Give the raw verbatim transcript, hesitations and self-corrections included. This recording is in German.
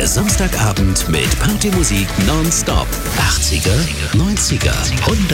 Der Samstagabend mit Partymusik nonstop. achtziger, neunziger, hundert